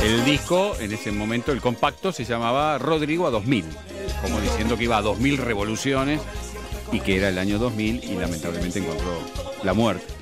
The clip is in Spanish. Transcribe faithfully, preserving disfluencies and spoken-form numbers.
El disco, en ese momento, el compacto, se llamaba Rodrigo a dos mil, como diciendo que iba a dos mil revoluciones y que era el año dos mil y lamentablemente encontró la muerte.